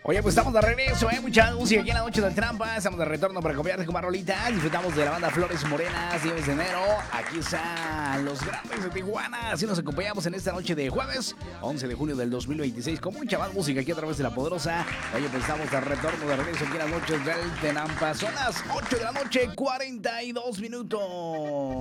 Oye, pues estamos de regreso, mucha música aquí en la noche del Trampa. Estamos de retorno para copiarte con más rolitas. Disfrutamos de la banda Flores Morenas, 10 de enero. Aquí están los grandes de Tijuana. Así nos acompañamos en esta noche de jueves, 11 de junio del 2026, con mucha más música aquí a través de La Poderosa. Oye, pues estamos de retorno, de regreso aquí en las noches del Trampa. Son las 8 de la noche, 42 minutos.